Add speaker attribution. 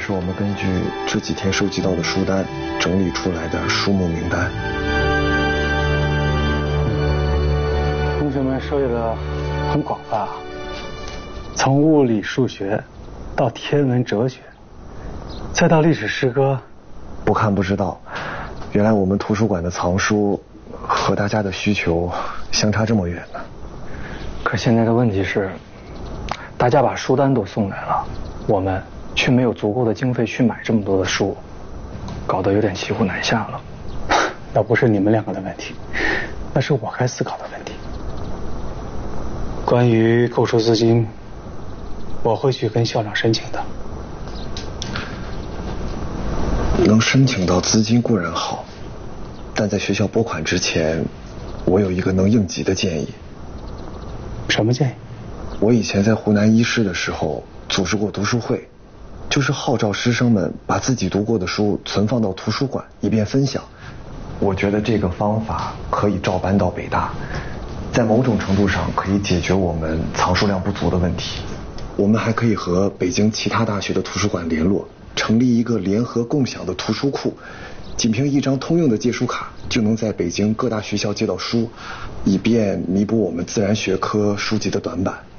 Speaker 1: 是我们根据这几天收集到的书单整理出来的书目名单。
Speaker 2: 同学们涉猎的很广泛啊，从物理数学到天文哲学，再到历史诗歌。
Speaker 1: 不看不知道，原来我们图书馆的藏书和大家的需求相差这么远呢。
Speaker 2: 可现在的问题是，大家把书单都送来了，我们却没有足够的经费去买这么多的书，搞得有点骑虎难下了。那不是你们两个的问题，那是我该思考的问题。关于购书资金，我会去跟校长申请的。
Speaker 1: 能申请到资金固然好，但在学校拨款之前，我有一个能应急的建议。
Speaker 2: 什么建议？
Speaker 1: 我以前在湖南医师的时候组织过读书会，就是号召师生们把自己读过的书存放到图书馆，以便分享。我觉得这个方法可以照搬到北大，在某种程度上可以解决我们藏书量不足的问题。我们还可以和北京其他大学的图书馆联络，成立一个联合共享的图书库，仅凭一张通用的借书卡就能在北京各大学校借到书，以便弥补我们自然学科书籍的短板。